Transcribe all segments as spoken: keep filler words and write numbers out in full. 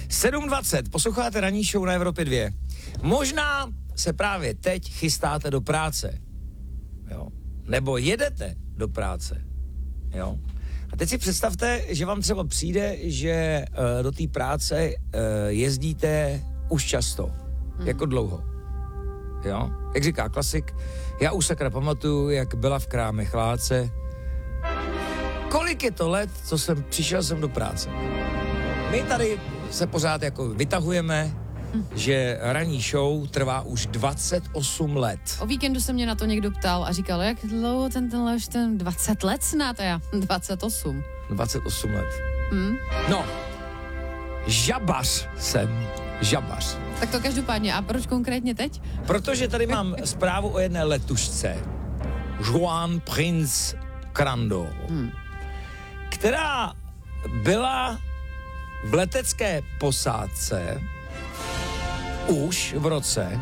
sedm dvacet, posloucháte ranní show na Evropě dva. Možná se právě teď chystáte do práce, jo? Nebo jedete do práce, jo? A teď si představte, že vám třeba přijde, že uh, do té práce uh, jezdíte už často, mm. jako dlouho, jo? Jak říká klasik, já už sakra pamatuju, jak byla v krámě chláce. Kolik je to let, co jsem přišel sem do práce? My tady se pořád jako vytahujeme, hm. že ranní show trvá už dvacet osm let. O víkendu se mě na to někdo ptal a říkal, jak dlouho ten tenhle už ten dvacet let snad a já dvacet osm. dvacet osm let. Hm? No, žabař jsem, žabař. Tak to každopádně. A proč konkrétně teď? Protože tady mám zprávu o jedné letušce. Joan Prince Crandall. Hmm. Která byla v letecké posádce už v roce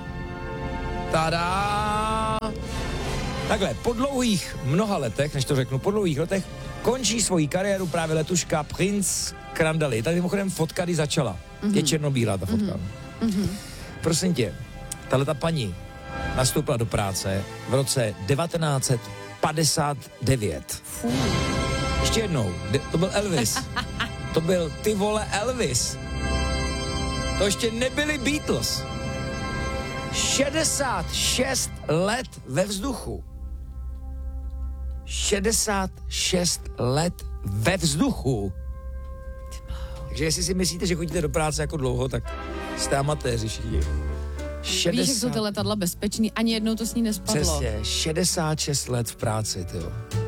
tada, takhle, po dlouhých mnoha letech, než to řeknu, po dlouhých letech končí svoji kariéru právě letuška Prince Crandall. Tady mimochodem fotka, kdy začala. Mm-hmm. Je černobílá ta fotka. Mm-hmm. Prosím tě, tahleta paní nastoupila do práce v roce devatenáct set padesát devět. Fuh. Ještě jednou, to byl Elvis. To byl ty vole Elvis. To ještě nebyli Beatles. šedesát šest let ve vzduchu. šedesát šest let ve vzduchu. Takže jestli si myslíte, že chodíte do práce jako dlouho, tak jste amatéři všichni. šedesát... Víš, jak jsou ty letadla bezpečný, ani jednou to s ní nespadlo. Přesně, šedesát šest let v práci, tyjo.